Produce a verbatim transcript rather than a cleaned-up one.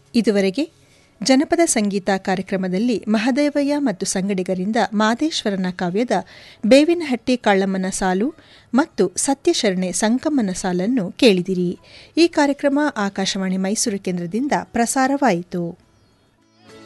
ಇದುವರೆಗೆ ಜನಪದ ಸಂಗೀತ ಕಾರ್ಯಕ್ರಮದಲ್ಲಿ ಮಹದೇವಯ್ಯ ಮತ್ತು ಸಂಗಡಿಗರಿಂದ ಮಾದೇಶ್ವರನ ಕಾವ್ಯದ ಬೇವಿನಹಟ್ಟಿ ಕಳ್ಳಮ್ಮನ ಸಾಲು ಮತ್ತು ಸತ್ಯಶರಣೆ ಸಂಕಮ್ಮನ ಸಾಲನ್ನು ಕೇಳಿದಿರಿ. ಈ ಕಾರ್ಯಕ್ರಮ ಆಕಾಶವಾಣಿ ಮೈಸೂರು ಕೇಂದ್ರದಿಂದ ಪ್ರಸಾರವಾಯಿತು.